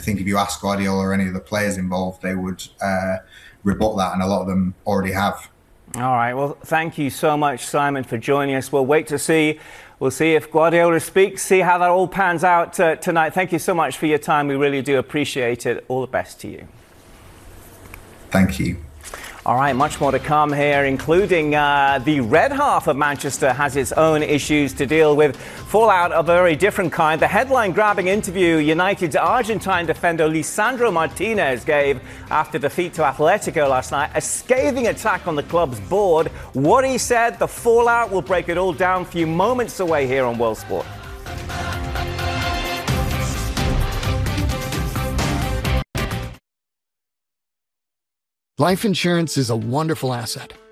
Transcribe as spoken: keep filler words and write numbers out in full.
think if you ask Guardiola or any of the players involved, they would uh, rebut that, and a lot of them already have. All right. Well, thank you so much, Simon, for joining us. We'll wait to see. We'll see if Guardiola speaks, see how that all pans out uh, tonight. Thank you so much for your time. We really do appreciate it. All the best to you. Thank you. All right, much more to come here, including uh, the red half of Manchester has its own issues to deal with. Fallout of a very different kind. The headline-grabbing interview United's Argentine defender Lisandro Martinez gave after defeat to Atletico last night. A scathing attack on the club's board. What he said, the fallout, will break it all down for you moments away here on World Sport. Life insurance is a wonderful asset,